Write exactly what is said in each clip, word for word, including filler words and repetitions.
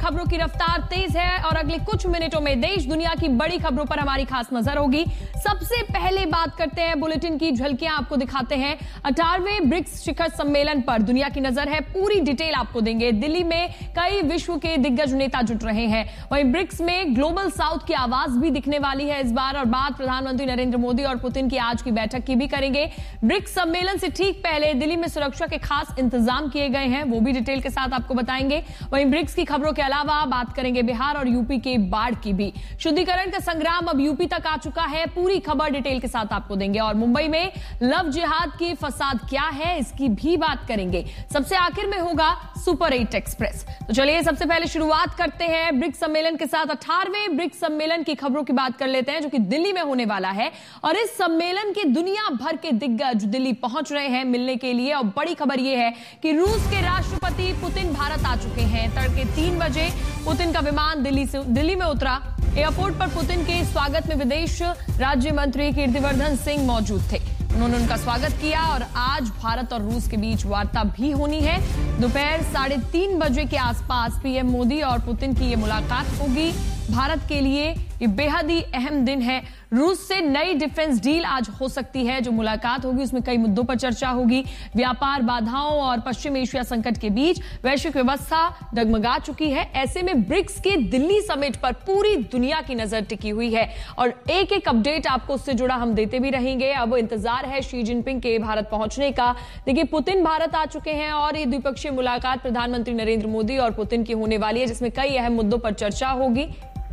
खबरों की रफ्तार तेज है और अगले कुछ मिनटों में देश दुनिया की बड़ी खबरों पर हमारी खास नजर होगी। सबसे पहले बात करते हैं, बुलेटिन की झलकियां आपको दिखाते हैं। अठारहवें ब्रिक्स शिखर सम्मेलन पर दुनिया की नजर है, पूरी डिटेल आपको देंगे। दिल्ली में कई विश्व के दिग्गज नेता जुट रहे हैं, वहीं ब्रिक्स में ग्लोबल साउथ की आवाज भी दिखने वाली है इस बार। और बात प्रधानमंत्री नरेंद्र मोदी और पुतिन की आज की बैठक की भी करेंगे। ब्रिक्स सम्मेलन से ठीक पहले दिल्ली में सुरक्षा के खास इंतजाम किए गए हैं, वो भी डिटेल के साथ आपको बताएंगे। वहीं ब्रिक्स की खबरों के अलावा बात करेंगे बिहार और यूपी के बाढ़ की भी। शुद्धिकरण का संग्राम अब यूपी तक आ चुका है, पूरी खबर डिटेल के साथ आपको देंगे। और मुंबई में लव जिहाद की फसाद क्या है, इसकी भी बात करेंगे। सबसे आखिर में होगा सुपर एट एक्सप्रेस। तो चलिए सबसे पहले शुरुआत करते हैं ब्रिक्स सम्मेलन के साथ। अठारहवें ब्रिक्स सम्मेलन की खबरों की बात कर लेते हैं, जो कि दिल्ली में होने वाला है। और इस सम्मेलन के दुनिया भर के दिग्गज दिल्ली पहुंच रहे हैं मिलने के लिए। और बड़ी खबर यह है कि रूस के राष्ट्रपति पुतिन भारत आ चुके हैं। तड़के तीन बजे पुतिन का विमान दिल्ली से दिल्ली में उतरा। एयरपोर्ट पर पुतिन के स्वागत में विदेश राज्य मंत्री कीर्तिवर्धन सिंह मौजूद थे। उन्होंने उनका स्वागत किया और आज भारत और रूस के बीच वार्ता भी होनी है। दोपहर साढ़े तीन बजे के आसपास पीएम मोदी और पुतिन की यह मुलाकात होगी। भारत के लिए ये बेहद ही अहम दिन है। रूस से नई डिफेंस डील आज हो सकती है। जो मुलाकात होगी उसमें कई मुद्दों पर चर्चा होगी। व्यापार बाधाओं और पश्चिम एशिया संकट के बीच वैश्विक व्यवस्था डगमगा चुकी है। ऐसे में ब्रिक्स के दिल्ली समिट पर पूरी दुनिया की नजर टिकी हुई है और एक एक अपडेट आपको उससे जुड़ा हम देते भी रहेंगे। अब इंतजार है शी जिनपिंग के भारत पहुंचने का। देखिए, पुतिन भारत आ चुके हैं और ये द्विपक्षीय मुलाकात प्रधानमंत्री नरेंद्र मोदी और पुतिन की होने वाली है, जिसमें कई अहम मुद्दों पर चर्चा होगी।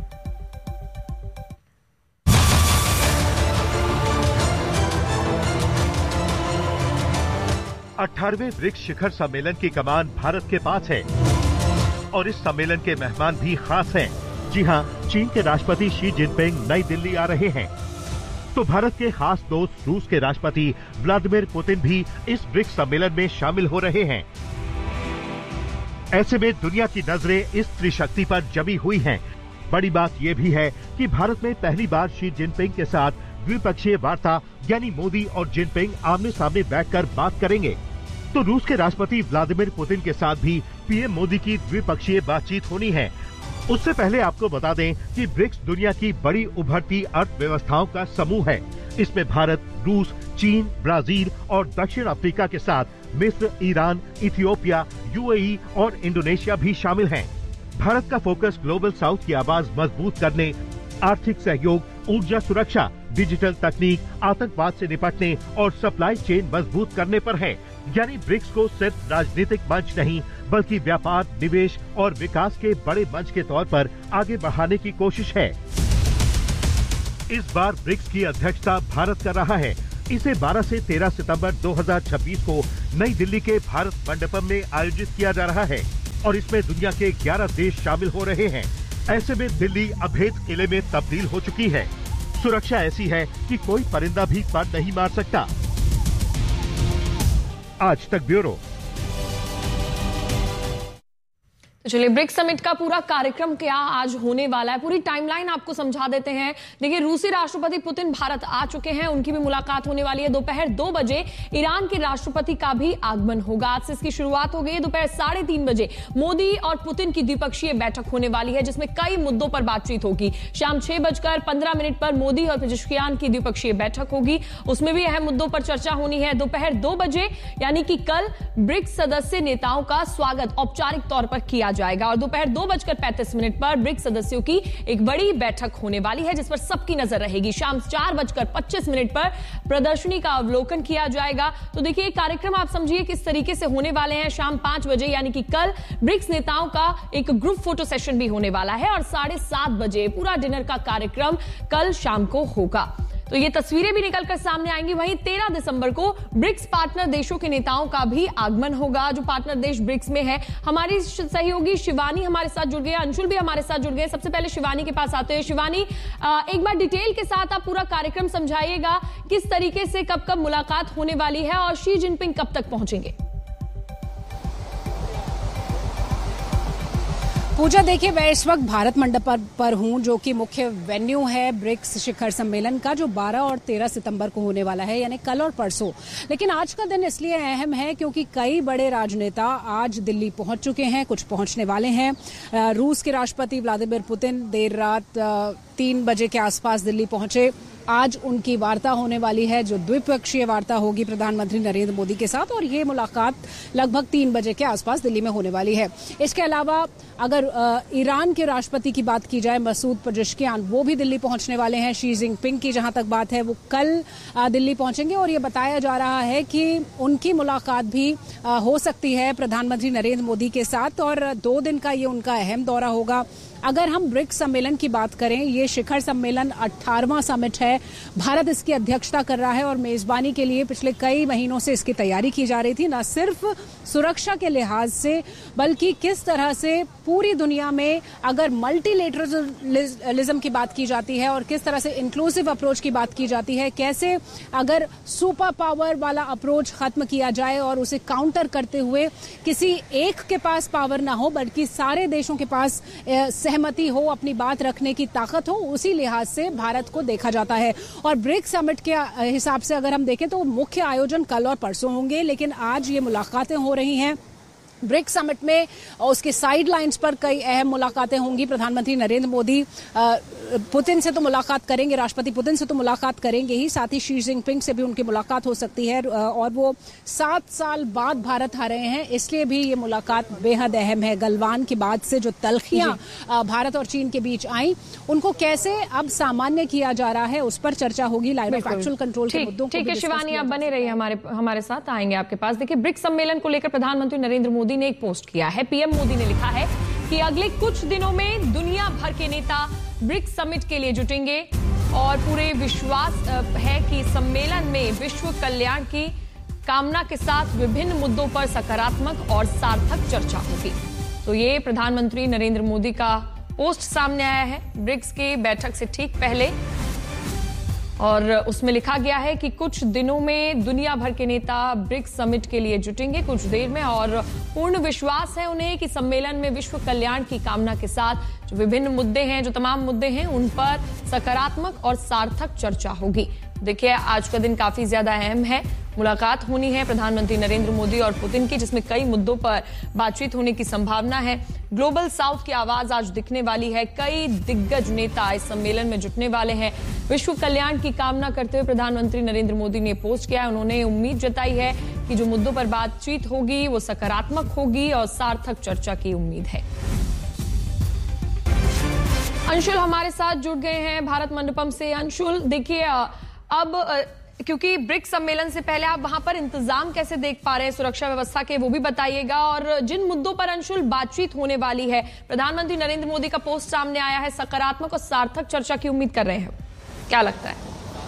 अठारहवें ब्रिक्स शिखर सम्मेलन की कमान भारत के पास है और इस सम्मेलन के मेहमान भी खास हैं। जी हां, चीन के राष्ट्रपति शी जिनपिंग नई दिल्ली आ रहे हैं, तो भारत के खास दोस्त रूस के राष्ट्रपति व्लादिमीर पुतिन भी इस ब्रिक्स सम्मेलन में शामिल हो रहे हैं। ऐसे में दुनिया की नजरें इस त्रिशक्ति पर जमी हुई हैं। बड़ी बात यह भी है कि भारत में पहली बार शी जिनपिंग के साथ द्विपक्षीय वार्ता यानी मोदी और जिनपिंग आमने सामने बैठकर बात करेंगे। तो रूस के राष्ट्रपति व्लादिमीर पुतिन के साथ भी पीएम मोदी की द्विपक्षीय बातचीत होनी है। उससे पहले आपको बता दें कि ब्रिक्स दुनिया की बड़ी उभरती अर्थव्यवस्थाओं का समूह है। इसमें भारत, रूस, चीन, ब्राजील और दक्षिण अफ्रीका के साथ मिस्र, ईरान, इथियोपिया, यूएई और इंडोनेशिया भी शामिल हैं। भारत का फोकस ग्लोबल साउथ की आवाज मजबूत करने, आर्थिक सहयोग, ऊर्जा सुरक्षा, डिजिटल तकनीक, आतंकवाद से निपटने और सप्लाई चेन मजबूत करने पर है। यानी ब्रिक्स को सिर्फ राजनीतिक मंच नहीं बल्कि व्यापार, निवेश और विकास के बड़े मंच के तौर पर आगे बढ़ाने की कोशिश है। इस बार ब्रिक्स की अध्यक्षता भारत कर रहा है। इसे बारह से तेरह सितंबर दो हज़ार छब्बीस को नई दिल्ली के भारत मंडपम में आयोजित किया जा रहा है और इसमें दुनिया के ग्यारह देश शामिल हो रहे हैं। ऐसे में दिल्ली अभेद किले में तब्दील हो चुकी है। सुरक्षा ऐसी है कि कोई परिंदा भी पर नहीं मार सकता। आज तक ब्यूरो। तो चलिए ब्रिक्स समिट का पूरा कार्यक्रम क्या आज होने वाला है, पूरी टाइमलाइन आपको समझा देते हैं। देखिए, रूसी राष्ट्रपति पुतिन भारत आ चुके हैं, उनकी भी मुलाकात होने वाली है। दोपहर दो बजे ईरान के राष्ट्रपति का भी आगमन होगा। आज से इसकी शुरुआत हो गई है। दोपहर साढ़े तीन बजे मोदी और पुतिन की द्विपक्षीय बैठक होने वाली है, जिसमें कई मुद्दों पर बातचीत होगी। शाम छह बजकर पंद्रह मिनट पर मोदी और पेजेश्कियान की द्विपक्षीय बैठक होगी, उसमें भी अहम मुद्दों पर चर्चा होनी है। दोपहर दो बजे यानी कि कल ब्रिक्स सदस्य नेताओं का स्वागत औपचारिक तौर पर किया जाएगा और दोपहर दो बजकर पैंतीस मिनट पर ब्रिक्स सदस्यों की एक बड़ी बैठक होने वाली है, जिस पर सबकी नजर रहेगी। शाम चार बजकर पच्चीस मिनट पर प्रदर्शनी का अवलोकन किया जाएगा। तो देखिए, कार्यक्रम आप समझिए किस तरीके से होने वाले हैं। शाम पांच बजे यानी कि कल ब्रिक्स नेताओं का एक ग्रुप फोटो सेशन भी होने वाला है और साढ़े सात बजे पूरा डिनर का कार्यक्रम कल शाम को होगा। तो ये तस्वीरें भी निकलकर सामने आएंगी। वहीं तेरह दिसंबर को ब्रिक्स पार्टनर देशों के नेताओं का भी आगमन होगा, जो पार्टनर देश ब्रिक्स में है। हमारी सहयोगी शिवानी हमारे साथ जुड़ गए, अंशुल भी हमारे साथ जुड़ गए। सबसे पहले शिवानी के पास आते हैं। शिवानी, एक बार डिटेल के साथ आप पूरा कार्यक्रम समझाइएगा, किस तरीके से कब कब मुलाकात होने वाली है और शी जिनपिंग कब तक पहुंचेंगे? पूजा, देखिए मैं इस वक्त भारत मंडप पर, पर हूं, जो कि मुख्य वेन्यू है ब्रिक्स शिखर सम्मेलन का, जो बारह और तेरह सितंबर को होने वाला है, यानी कल और परसों। लेकिन आज का दिन इसलिए अहम है क्योंकि कई बड़े राजनेता आज दिल्ली पहुंच चुके हैं, कुछ पहुंचने वाले हैं। रूस के राष्ट्रपति व्लादिमीर पुतिन देर रात तीन बजे के आसपास दिल्ली पहुंचे। आज उनकी वार्ता होने वाली है, जो द्विपक्षीय वार्ता होगी प्रधानमंत्री नरेंद्र मोदी के साथ, और ये मुलाकात लगभग तीन बजे के आसपास दिल्ली में होने वाली है। इसके अलावा अगर ईरान के राष्ट्रपति की बात की जाए, मसूद पेजेश्कियान, वो भी दिल्ली पहुंचने वाले हैं। शी जिनपिंग की जहां तक बात है, वो कल दिल्ली पहुंचेंगे और ये बताया जा रहा है कि उनकी मुलाकात भी हो सकती है प्रधानमंत्री नरेंद्र मोदी के साथ, और दो दिन का ये उनका अहम दौरा होगा। अगर हम ब्रिक्स सम्मेलन की बात करें, ये शिखर सम्मेलन अठारहवां समिट है। भारत इसकी अध्यक्षता कर रहा है और मेजबानी के लिए पिछले कई महीनों से इसकी तैयारी की जा रही थी, न सिर्फ सुरक्षा के लिहाज से, बल्कि किस तरह से पूरी दुनिया में अगर मल्टीलेटरलिज्म की बात की जाती है और किस तरह से इंक्लूसिव अप्रोच की बात की जाती है, कैसे अगर सुपर पावर वाला अप्रोच खत्म किया जाए और उसे काउंटर करते हुए किसी एक के पास पावर ना हो बल्कि सारे देशों के पास सहमति हो, अपनी बात रखने की ताकत हो, उसी लिहाज से भारत को देखा जाता है। और ब्रिक्स समिट के हिसाब से अगर हम देखें तो मुख्य आयोजन कल और परसों होंगे, लेकिन आज ये मुलाकातें हो रही हैं। ब्रिक्स समिट में उसके साइड लाइन्स पर कई अहम मुलाकातें होंगी। प्रधानमंत्री नरेंद्र मोदी पुतिन से तो मुलाकात करेंगे, राष्ट्रपति पुतिन से तो मुलाकात करेंगे ही, साथ ही शी जिनपिंग से भी उनकी मुलाकात हो सकती है। और वो सात साल बाद भारत आ रहे हैं, इसलिए भी ये मुलाकात बेहद अहम है। गलवान की बात से जो तल्खियां भारत और चीन के बीच आई, उनको कैसे अब सामान्य किया जा रहा है, उस पर चर्चा होगी। लाइन ऑफ एक्चुअल कंट्रोल के मुद्दों को। ठीक है शिवानी, आप बने रहिए हमारे हमारे साथ, आएंगे आपके पास। देखिए, ब्रिक्स सम्मेलन को लेकर प्रधानमंत्री नरेंद्र मोदी ने एक पोस्ट किया है। पीएम मोदी ने लिखा है कि अगले कुछ दिनों में दुनिया भर के नेता ब्रिक्स समिट के लिए जुटेंगे और पूरे विश्वास है कि सम्मेलन में विश्व कल्याण की कामना के साथ विभिन्न मुद्दों पर सकारात्मक और सार्थक चर्चा होगी। तो ये प्रधानमंत्री नरेंद्र मोदी का पोस्ट सामने आया है ब्रिक्स की बैठक से ठीक पहले, और उसमें लिखा गया है कि कुछ दिनों में दुनिया भर के नेता ब्रिक्स समिट के लिए जुटेंगे कुछ देर में, और पूर्ण विश्वास है उन्हें कि सम्मेलन में विश्व कल्याण की कामना के साथ जो विभिन्न मुद्दे हैं, जो तमाम मुद्दे हैं, उन पर सकारात्मक और सार्थक चर्चा होगी। देखिए, आज का दिन काफी ज्यादा अहम है। मुलाकात होनी है प्रधानमंत्री नरेंद्र मोदी और पुतिन की, जिसमें कई मुद्दों पर बातचीत होने की संभावना है। ग्लोबल साउथ की आवाज आज दिखने वाली है। कई दिग्गज नेता इस सम्मेलन में जुटने वाले हैं। विश्व कल्याण की कामना करते हुए प्रधानमंत्री नरेंद्र मोदी ने पोस्ट किया है। उन्होंने उम्मीद जताई है कि जो मुद्दों पर बातचीत होगी वो सकारात्मक होगी और सार्थक चर्चा की उम्मीद है। अंशुल हमारे साथ जुड़ गए हैं भारत मंडपम से। अंशुल, देखिए, अब क्योंकि ब्रिक्स सम्मेलन से पहले आप वहां पर इंतजाम कैसे देख पा रहे हैं सुरक्षा व्यवस्था के, वो भी बताइएगा। और जिन मुद्दों पर अंशुल बातचीत होने वाली है, प्रधानमंत्री नरेंद्र मोदी का पोस्ट सामने आया है, सकारात्मक और सार्थक चर्चा की उम्मीद कर रहे हैं, क्या लगता है?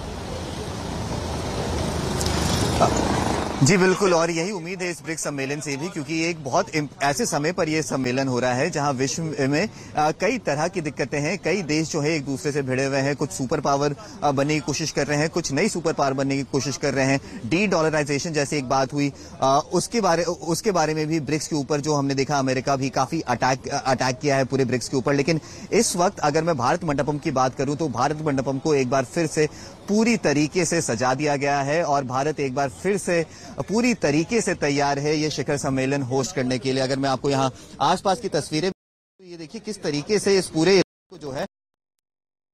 जी बिल्कुल, और यही उम्मीद है इस ब्रिक्स सम्मेलन से भी, क्योंकि एक बहुत ऐसे समय पर यह सम्मेलन हो रहा है जहां विश्व में कई तरह की दिक्कतें हैं। कई देश जो है एक दूसरे से भिड़े हुए हैं, कुछ सुपर पावर बनने की कोशिश कर रहे हैं, कुछ नई सुपर पावर बनने की कोशिश कर रहे हैं। डी डॉलराइजेशन जैसी एक बात हुई, उसके बारे उसके बारे में भी ब्रिक्स के ऊपर जो हमने देखा, अमेरिका भी काफी अटैक अटैक किया है पूरे ब्रिक्स के ऊपर। लेकिन इस वक्त अगर मैं भारत मंडपम की बात करूं तो भारत मंडपम को एक बार फिर से पूरी तरीके से सजा दिया गया है और भारत एक बार फिर से पूरी तरीके से तैयार है ये शिखर सम्मेलन होस्ट करने के लिए। अगर मैं आपको यहाँ आसपास की तस्वीरें, तो ये देखिए किस तरीके से इस पूरे को जो है